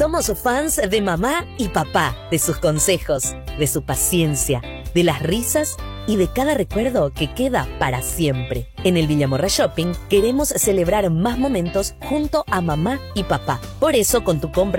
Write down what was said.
Somos fans de mamá y papá, de sus consejos, de su paciencia, de las risas y de cada recuerdo que queda para siempre. En el Villamorra Shopping queremos celebrar más momentos junto a mamá y papá. Por eso, con tu compra